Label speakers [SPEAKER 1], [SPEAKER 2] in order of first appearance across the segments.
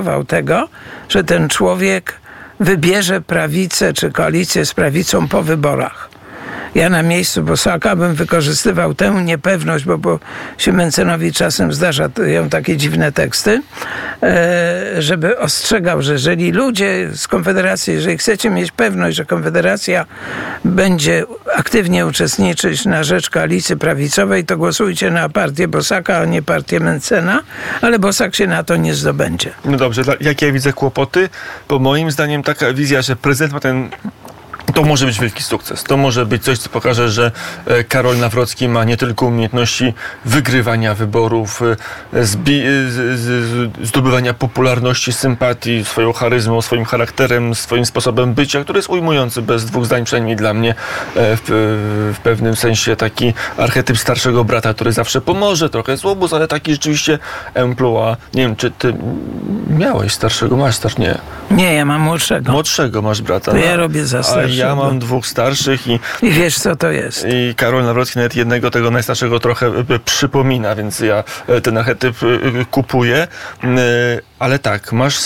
[SPEAKER 1] akceptował tego, że ten człowiek wybierze prawicę czy koalicję z prawicą po wyborach. Ja na miejscu Bosaka bym wykorzystywał tę niepewność, bo się Mencenowi czasem zdarzają takie dziwne teksty, żeby ostrzegał, że jeżeli ludzie z Konfederacji, jeżeli chcecie mieć pewność, że Konfederacja będzie aktywnie uczestniczyć na rzecz koalicji prawicowej, to głosujcie na partię Bosaka, a nie partię Mencena, ale Bosak się na to nie zdobędzie.
[SPEAKER 2] No dobrze, jakie ja widzę kłopoty? Bo moim zdaniem taka wizja, że prezydent ma to może być wielki sukces. To może być coś, co pokaże, że Karol Nawrocki ma nie tylko umiejętności wygrywania wyborów, zdobywania popularności, sympatii, swoją charyzmą, swoim charakterem, swoim sposobem bycia, który jest ujmujący bez dwóch zdań, przynajmniej dla mnie, w pewnym sensie taki archetyp starszego brata, który zawsze pomoże, trochę jest łobuz, ale taki rzeczywiście emploi. Nie wiem, czy ty masz starszego? Nie.
[SPEAKER 1] Nie, ja mam młodszego.
[SPEAKER 2] Młodszego masz brata.
[SPEAKER 1] To ja robię za starszego.
[SPEAKER 2] Ja mam dwóch starszych i
[SPEAKER 1] wiesz, co to jest.
[SPEAKER 2] I Karol Nawrocki nawet jednego, tego najstarszego trochę przypomina, więc ja ten archetyp kupuję. Ale tak, masz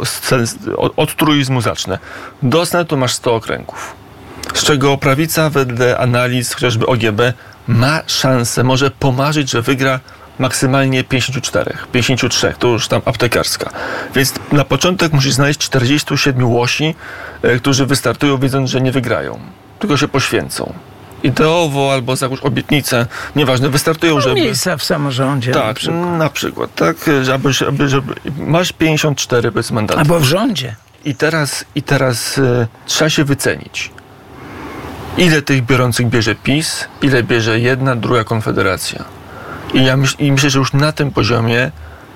[SPEAKER 2] od truizmu zacznę. Do Senatu masz 100 okręgów, z czego prawica wedle analiz chociażby OGB ma szansę, może pomarzyć, że wygra maksymalnie 54, 53, to już tam aptekarska. Więc na początek musisz znaleźć 47 łosi, którzy wystartują, wiedząc, że nie wygrają, tylko się poświęcą. Ideowo albo za jakąś obietnicę, nieważne, wystartują, żeby...
[SPEAKER 1] Miejsca w samorządzie.
[SPEAKER 2] Tak, na przykład, tak, żeby masz 54 bez mandatu.
[SPEAKER 1] Albo w rządzie.
[SPEAKER 2] I teraz trzeba się wycenić. Ile tych biorących bierze PiS, ile bierze jedna, druga Konfederacja. I myślę, że już na tym poziomie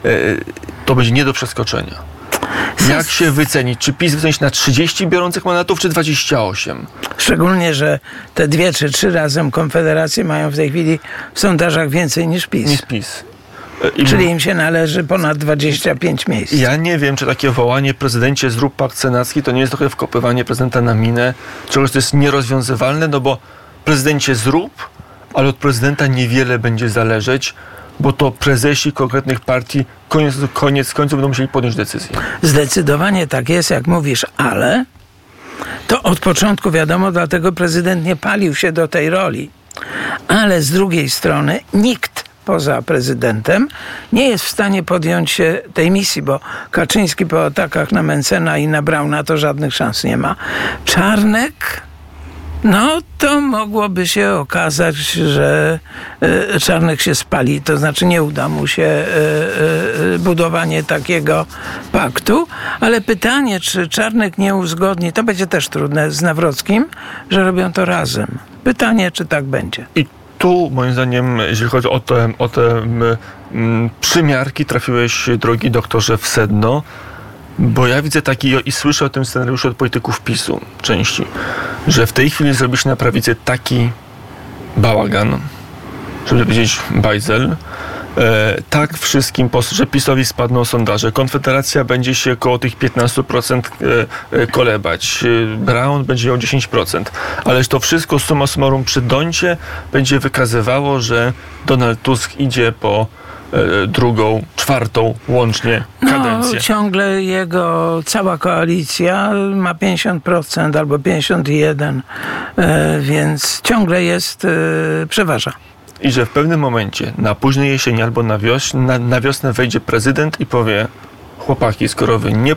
[SPEAKER 2] to będzie nie do przeskoczenia. Jak się wycenić? Czy PiS wycenić na 30 biorących mandatów, czy 28?
[SPEAKER 1] Szczególnie, że te 2 czy 3 razem Konfederacje mają w tej chwili w sondażach więcej niż PiS. Czyli im się należy ponad 25 miejsc.
[SPEAKER 2] Ja nie wiem, czy takie wołanie prezydencie zrób pakt senacki to nie jest trochę wkopywanie prezydenta na minę, czegoś, co jest nierozwiązywalne, no bo prezydencie zrób, ale od prezydenta niewiele będzie zależeć, bo to prezesi konkretnych partii koniec końców będą musieli podjąć decyzję.
[SPEAKER 1] Zdecydowanie tak jest, jak mówisz, ale to od początku wiadomo, dlatego prezydent nie palił się do tej roli. Ale z drugiej strony nikt poza prezydentem nie jest w stanie podjąć się tej misji, bo Kaczyński po atakach na Mencena i na Brauna to żadnych szans nie ma. Czarnek... No, to mogłoby się okazać, że Czarnek się spali, to znaczy nie uda mu się budowanie takiego paktu, ale pytanie, czy Czarnek nie uzgodni, to będzie też trudne z Nawrockim, że robią to razem. Pytanie, czy tak będzie.
[SPEAKER 2] I tu, moim zdaniem, jeśli chodzi o te przymiarki, trafiłeś, drogi doktorze, w sedno. Bo ja widzę i słyszę o tym scenariuszu od polityków PiS-u części, że w tej chwili zrobisz na prawicy taki bałagan, żeby powiedzieć bajzel, tak wszystkim, że PiS-owi spadną sondaże. Konfederacja będzie się koło tych 15% kolebać. Braun będzie miał 10%. Ależ to wszystko summa summarum przy Doncie będzie wykazywało, że Donald Tusk idzie po drugą, czwartą łącznie kadencję.
[SPEAKER 1] No, ciągle jego cała koalicja ma 50% albo 51%, więc ciągle jest, przeważa.
[SPEAKER 2] I że w pewnym momencie, na późnej jesieni albo na wiosnę wejdzie prezydent i powie: chłopaki, skoro wy nie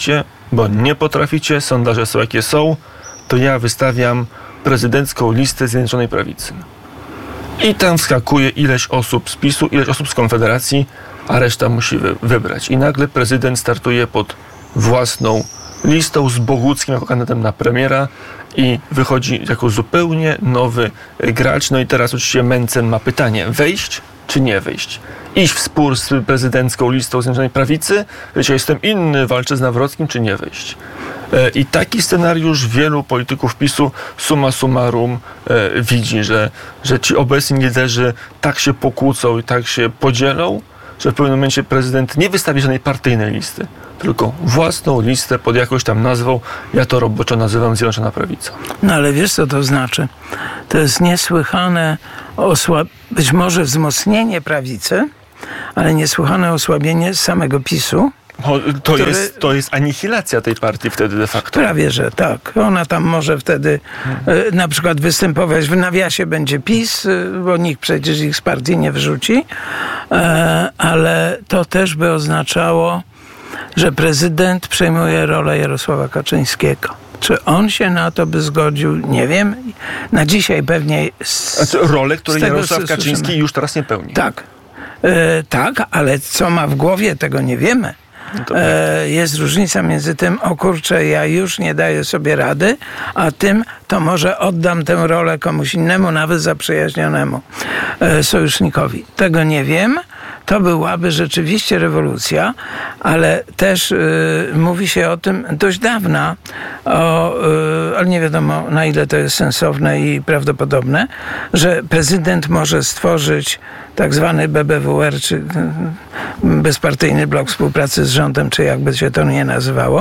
[SPEAKER 2] potraficie, sondaże są jakie są, to ja wystawiam prezydencką listę Zjednoczonej Prawicy. I tam wskakuje ileś osób z PiS-u, ileś osób z Konfederacji, a reszta musi wybrać. I nagle prezydent startuje pod własną listą z Boguckim jako kandydatem na premiera i wychodzi jako zupełnie nowy gracz. No i teraz oczywiście Mencen ma pytanie: wejść czy nie wejść? Iść w spór z prezydencką listą Zjednoczonej Prawicy, wiecie, jestem inny, walczę z Nawrockim, czy nie wejść? I taki scenariusz wielu polityków PiS-u summa summarum widzi, że ci obecni liderzy tak się pokłócą i tak się podzielą, że w pewnym momencie prezydent nie wystawi żadnej partyjnej listy, tylko własną listę pod jakąś tam nazwą. Ja to roboczo nazywam Zjednoczona Prawica.
[SPEAKER 1] No ale wiesz, co to znaczy? To jest niesłychane być może wzmocnienie prawicy, ale niesłychane osłabienie samego PiS-u,
[SPEAKER 2] To jest anihilacja tej partii wtedy de facto.
[SPEAKER 1] Prawie, że tak. Ona tam może wtedy na przykład występować w nawiasie będzie PiS, bo nikt przecież ich z partii nie wrzuci, ale to też by oznaczało, że prezydent przejmuje rolę Jarosława Kaczyńskiego. Czy on się na to by zgodził? Nie wiem. Na dzisiaj pewnie...
[SPEAKER 2] rolę, której Jarosław Kaczyński już teraz nie pełni.
[SPEAKER 1] Tak. Tak, ale co ma w głowie, tego nie wiemy. Jest różnica między tym, o kurczę, ja już nie daję sobie rady, a tym, to może oddam tę rolę komuś innemu, nawet zaprzyjaźnionemu sojusznikowi. Tego nie wiem. To byłaby rzeczywiście rewolucja, ale też mówi się o tym dość dawna, ale nie wiadomo, na ile to jest sensowne i prawdopodobne, że prezydent może stworzyć tak zwany BBWR, czy bezpartyjny blok współpracy z rządem, czy jakby się to nie nazywało,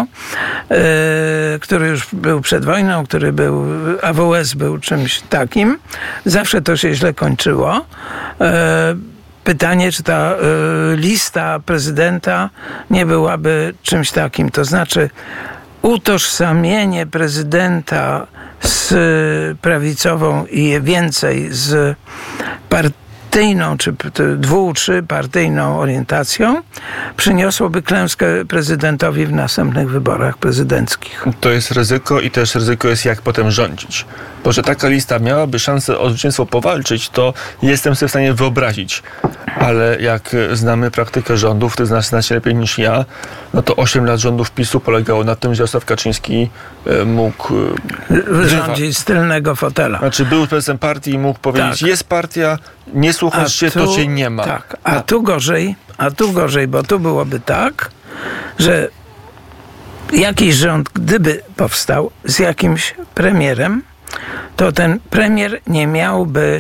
[SPEAKER 1] który już był przed wojną, który był, AWS był czymś takim. Zawsze to się źle kończyło. Pytanie, czy ta lista prezydenta nie byłaby czymś takim. To znaczy utożsamienie prezydenta z prawicową i więcej z partyjną, czy trzypartyjną orientacją przyniosłoby klęskę prezydentowi w następnych wyborach prezydenckich.
[SPEAKER 2] To jest ryzyko i też ryzyko jest, jak potem rządzić. Bo że taka lista miałaby szansę o zwycięstwo powalczyć, to jestem sobie w stanie wyobrazić. Ale jak znamy praktykę rządów, ty znasz znacznie lepiej niż ja, no to 8 lat rządów PiS-u polegało na tym, że Jarosław Kaczyński mógł
[SPEAKER 1] rządzić z tylnego fotela.
[SPEAKER 2] Znaczy był prezesem partii i mógł powiedzieć, jest partia, nie słuchasz się, to cię nie ma.
[SPEAKER 1] Tak, a tu gorzej, bo tu byłoby tak, że jakiś rząd, gdyby powstał z jakimś premierem, to ten premier nie miałby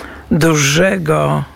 [SPEAKER 1] dużego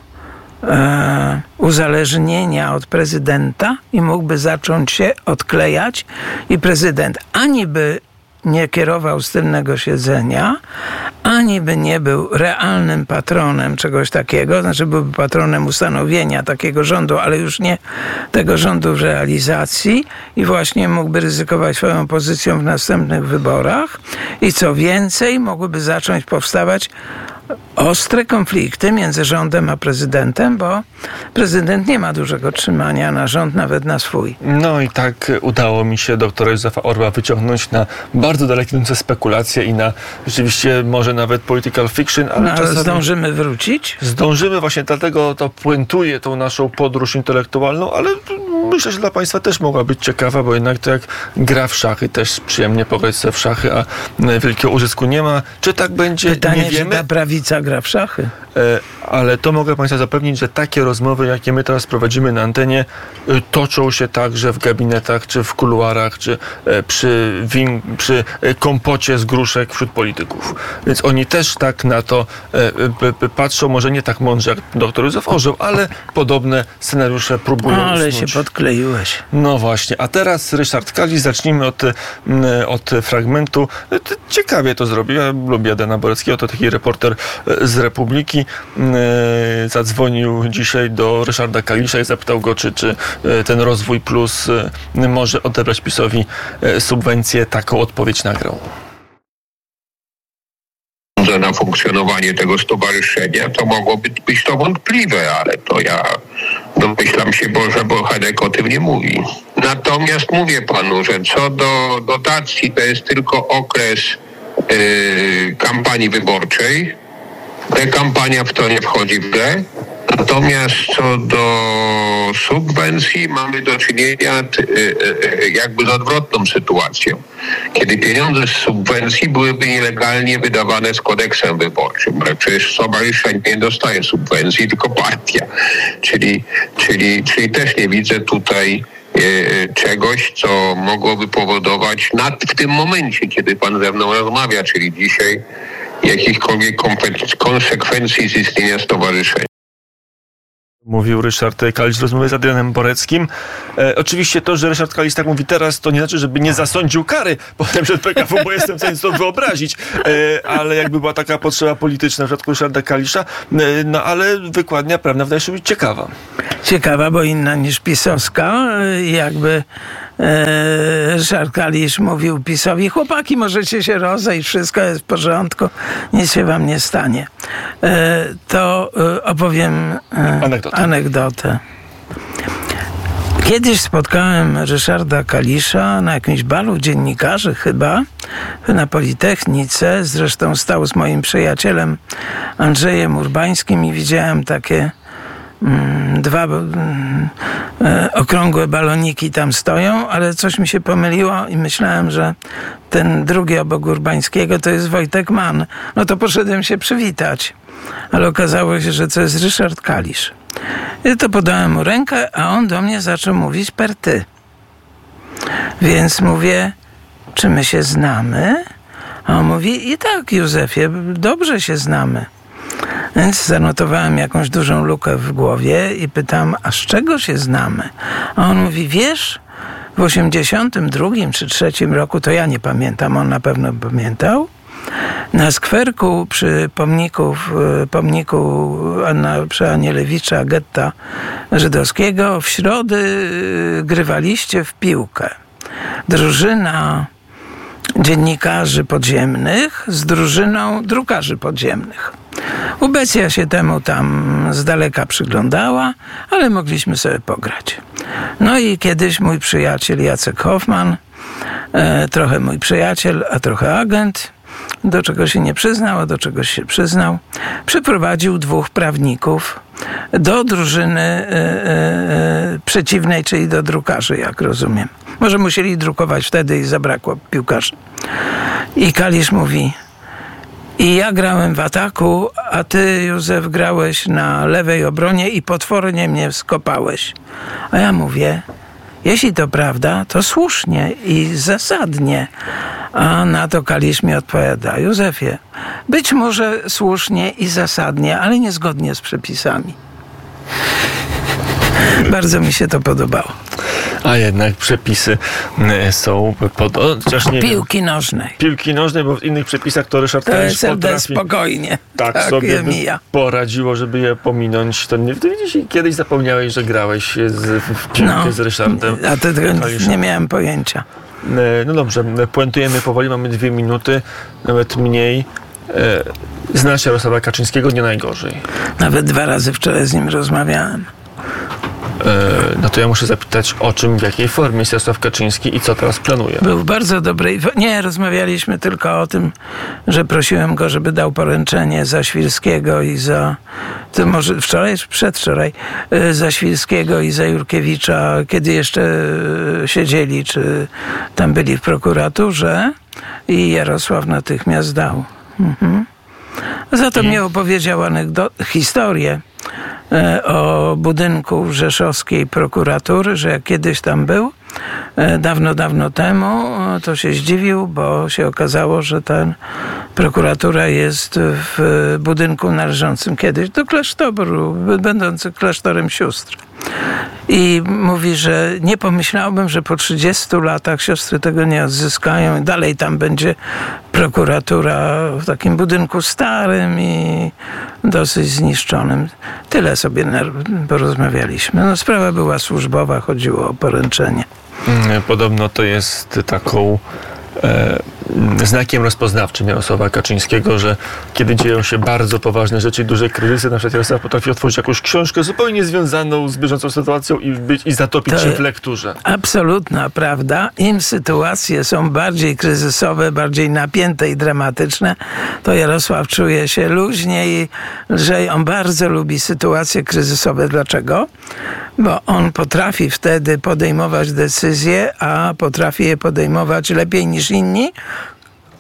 [SPEAKER 1] uzależnienia od prezydenta i mógłby zacząć się odklejać i prezydent ani by nie kierował z tylnego siedzenia, ani by nie był realnym patronem czegoś takiego, znaczy byłby patronem ustanowienia takiego rządu, ale już nie tego rządu w realizacji i właśnie mógłby ryzykować swoją pozycją w następnych wyborach i co więcej, mogłyby zacząć powstawać ostre konflikty między rządem a prezydentem, bo prezydent nie ma dużego trzymania na rząd, nawet na swój.
[SPEAKER 2] No i tak udało mi się doktora Józefa Orła wyciągnąć na bardzo dalekie idące spekulacje i na rzeczywiście może nawet political fiction, ale czasami
[SPEAKER 1] zdążymy wrócić?
[SPEAKER 2] Zdążymy, właśnie dlatego to puentuje tą naszą podróż intelektualną, ale myślę, że dla Państwa też mogła być ciekawa, bo jednak to jak gra w szachy, też przyjemnie pograć sobie w szachy, a wielkiego użytku nie ma. Czy tak będzie?
[SPEAKER 1] Pytanie,
[SPEAKER 2] nie wiemy.
[SPEAKER 1] Czy ta prawica gra w szachy?
[SPEAKER 2] Ale to mogę Państwa zapewnić, że takie rozmowy, jakie my teraz prowadzimy na antenie, toczą się także w gabinetach, czy w kuluarach, czy przy kompocie z gruszek wśród polityków. Więc oni też tak na to patrzą, może nie tak mądrze jak dr Józef Orzeł, ale podobne scenariusze próbują
[SPEAKER 1] Ale
[SPEAKER 2] usnuć.
[SPEAKER 1] się podkleiłeś.
[SPEAKER 2] No właśnie. A teraz Ryszard Kalisz. Zacznijmy od fragmentu. Ciekawie to zrobił. Ja lubię Adama Boreckiego. To taki reporter z Republiki. Zadzwonił dzisiaj do Ryszarda Kalisza i zapytał go, czy ten Rozwój Plus może odebrać PiS-owi subwencję. Taką odpowiedź nagrał.
[SPEAKER 3] Na funkcjonowanie tego stowarzyszenia, to mogłoby być to wątpliwe, ale to ja domyślam się, że Bochenek o tym nie mówi. Natomiast mówię panu, że co do dotacji, to jest tylko okres kampanii wyborczej. Kampania w to nie wchodzi w grę. Natomiast co do subwencji mamy do czynienia jakby z odwrotną sytuacją. Kiedy pieniądze z subwencji byłyby nielegalnie wydawane z kodeksem wyborczym. Przecież stowarzyszenie nie dostaje subwencji, tylko partia. Czyli też nie widzę tutaj czegoś, co mogłoby powodować w tym momencie, kiedy pan ze mną rozmawia, czyli dzisiaj, jakichkolwiek konsekwencji z istnienia stowarzyszenia.
[SPEAKER 2] Mówił Ryszard Kalisz w rozmowie z Adrianem Boreckim. Oczywiście to, że Ryszard Kalisz tak mówi teraz, to nie znaczy, żeby nie zasądził kary potem przed PKW, bo jestem w stanie sobie to wyobrazić. Ale jakby była taka potrzeba polityczna w przypadku Ryszarda Kalisza, no ale wykładnia prawna wydaje się być ciekawa.
[SPEAKER 1] Ciekawa, bo inna niż pisowska. Jakby Ryszard Kalisz mówił PiS-owi: chłopaki, możecie się rozejść, wszystko jest w porządku, nic się wam nie stanie. To opowiem anegdotę. Kiedyś spotkałem Ryszarda Kalisza na jakimś balu dziennikarzy chyba na Politechnice. Zresztą stał z moim przyjacielem Andrzejem Urbańskim i widziałem takie dwa okrągłe baloniki tam stoją, ale coś mi się pomyliło i myślałem, że ten drugi obok Urbańskiego to jest Wojtek Mann. No to poszedłem się przywitać, ale okazało się, że to jest Ryszard Kalisz. I to podałem mu rękę, a on do mnie zaczął mówić per ty. Więc mówię: czy my się znamy? A on mówi: i tak, Józefie, dobrze się znamy. Więc zanotowałem jakąś dużą lukę w głowie i pytam: a z czego się znamy? A on mówi: wiesz, w 82 czy 3 roku, to ja nie pamiętam, on na pewno pamiętał, na skwerku przy pomniku przy Anielewicza, getta żydowskiego, w środy grywaliście w piłkę. Drużyna dziennikarzy podziemnych z drużyną drukarzy podziemnych. Ubecja się temu tam z daleka przyglądała, ale mogliśmy sobie pograć. No i kiedyś mój przyjaciel Jacek Hoffman, trochę mój przyjaciel, a trochę agent, do czego się nie przyznał, a do czegoś się przyznał, przyprowadził 2 prawników do drużyny przeciwnej, czyli do drukarzy, jak rozumiem. Może musieli drukować wtedy i zabrakło piłkarzy. I Kalisz mówi: i ja grałem w ataku, a ty, Józef, grałeś na lewej obronie i potwornie mnie skopałeś. A ja mówię: jeśli to prawda, to słusznie i zasadnie. A na to Kalisz mi odpowiada: Józefie, być może słusznie i zasadnie, ale niezgodnie z przepisami. Bardzo mi się to podobało.
[SPEAKER 2] A jednak przepisy są chociaż nie
[SPEAKER 1] piłki nożnej.
[SPEAKER 2] Piłki nożnej, bo w innych przepisach to Ryszard Kalisz potrafi
[SPEAKER 1] spokojnie.
[SPEAKER 2] Tak sobie poradziło, żeby je pominąć. To nie, ty widzisz, kiedyś zapomniałeś, że grałeś w piłkę z Ryszardem.
[SPEAKER 1] A to nie miałem pojęcia.
[SPEAKER 2] No dobrze, puentujemy powoli, mamy 2 minuty, nawet mniej. Znasz Jarosława Kaczyńskiego nie najgorzej.
[SPEAKER 1] Nawet 2 razy wczoraj z nim rozmawiałem.
[SPEAKER 2] No to ja muszę zapytać, o czym, w jakiej formie jest Jarosław Kaczyński i co teraz planuje?
[SPEAKER 1] Był w bardzo dobrej... Nie, rozmawialiśmy tylko o tym, że prosiłem go, żeby dał poręczenie za Świrskiego i za... To może wczoraj czy przedwczoraj? Za Świrskiego i za Jurkiewicza, kiedy jeszcze siedzieli, czy tam byli w prokuraturze, i Jarosław natychmiast dał. Za to mnie opowiedział historię o budynku rzeszowskiej prokuratury, że jak kiedyś tam był, dawno temu, to się zdziwił, bo się okazało, że ta prokuratura jest w budynku należącym kiedyś do klasztoru, będący klasztorem sióstr. I mówi, że nie pomyślałbym, że po 30 latach siostry tego nie odzyskają i dalej tam będzie prokuratura w takim budynku starym i dosyć zniszczonym. Tyle sobie porozmawialiśmy. No, sprawa była służbowa, chodziło o poręczenie.
[SPEAKER 2] Podobno to jest taką znakiem rozpoznawczym Jarosława Kaczyńskiego, że kiedy dzieją się bardzo poważne rzeczy i duże kryzysy, na przykład Jarosław potrafi otworzyć jakąś książkę zupełnie związaną z bieżącą sytuacją i zatopić się w lekturze. Absolutna
[SPEAKER 1] prawda. Im sytuacje są bardziej kryzysowe, bardziej napięte i dramatyczne, to Jarosław czuje się luźniej, że on bardzo lubi sytuacje kryzysowe. Dlaczego? Bo on potrafi wtedy podejmować decyzje, a potrafi je podejmować lepiej niż inni,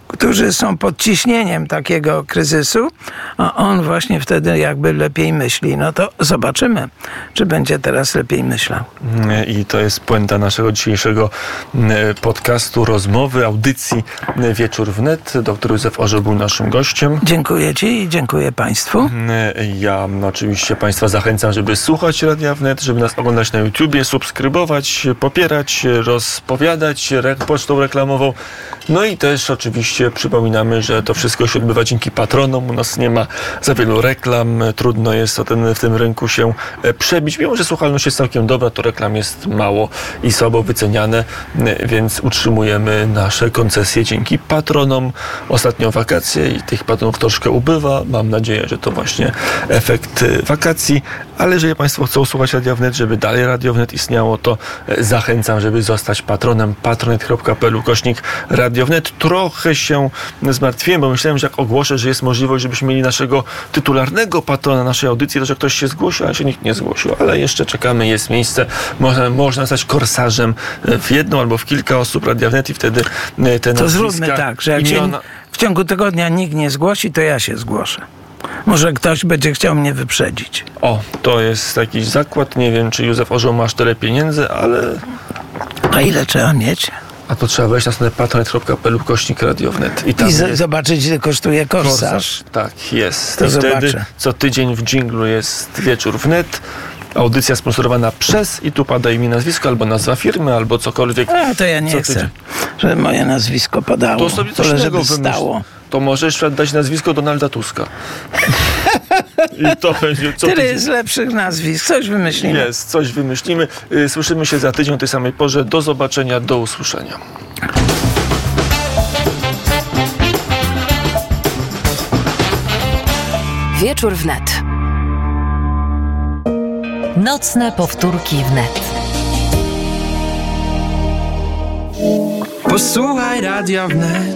[SPEAKER 1] którzy są pod ciśnieniem takiego kryzysu, a on właśnie wtedy jakby lepiej myśli. No to zobaczymy, czy będzie teraz lepiej myślał.
[SPEAKER 2] I to jest puenta naszego dzisiejszego podcastu, rozmowy, audycji Wieczór wnet. Dr Józef Orzeł był naszym gościem.
[SPEAKER 1] Dziękuję Ci i dziękuję Państwu.
[SPEAKER 2] Ja oczywiście Państwa zachęcam, żeby słuchać Radia Wnet, żeby nas oglądać na YouTubie, subskrybować, popierać, rozpowiadać pocztą reklamową. No i też oczywiście przypominamy, że to wszystko się odbywa dzięki patronom. U nas nie ma za wielu reklam. Trudno jest w tym rynku się przebić. Mimo że słuchalność jest całkiem dobra, to reklam jest mało i słabo wyceniane, więc utrzymujemy nasze koncesje dzięki patronom. Ostatnio wakacje i tych patronów troszkę ubywa. Mam nadzieję, że to właśnie efekt wakacji. Ale jeżeli Państwo chcą słuchać Radia Wnet, żeby dalej Radio Wnet istniało, to zachęcam, żeby zostać patronem. patronet.pl/Radio Wnet. Trochę się zmartwiłem, bo myślałem, że jak ogłoszę, że jest możliwość, żebyśmy mieli naszego tytularnego patrona naszej audycji, to że ktoś się zgłosił, ale się nikt nie zgłosił. Ale jeszcze czekamy, jest miejsce. Można stać korsarzem w jedną albo w kilka osób Radia Wnet i wtedy te nazwiska...
[SPEAKER 1] To zróbmy tak, że jak się w ciągu tygodnia nikt nie zgłosi, to ja się zgłoszę. Może ktoś będzie chciał mnie wyprzedzić.
[SPEAKER 2] O, to jest jakiś zakład. Nie wiem, czy Józef Orzeł masz tyle pieniędzy, ale...
[SPEAKER 1] A ile trzeba mieć?
[SPEAKER 2] A to trzeba wejść na stronę patronet.pl/Radio Wnet. I tam
[SPEAKER 1] zobaczyć, ile kosztuje korsarz.
[SPEAKER 2] Tak, jest.
[SPEAKER 1] To
[SPEAKER 2] I wtedy
[SPEAKER 1] zobaczę.
[SPEAKER 2] co tydzień w dżinglu jest Wieczór Wnet. Audycja sponsorowana przez i tu pada imię, nazwisko, albo nazwa firmy, albo cokolwiek.
[SPEAKER 1] A, to ja nie chcę, żeby moje nazwisko padało.
[SPEAKER 2] To sobie coś innego wymyśl. To możesz dać nazwisko Donalda Tuska. I to będzie co
[SPEAKER 1] tyle jest lepszych nazwisk. Coś wymyślimy.
[SPEAKER 2] Jest, coś wymyślimy. Słyszymy się za tydzień o tej samej porze. Do zobaczenia, do usłyszenia.
[SPEAKER 4] Wieczór wnet. Nocne powtórki wnet.
[SPEAKER 5] Posłuchaj Radia Wnet.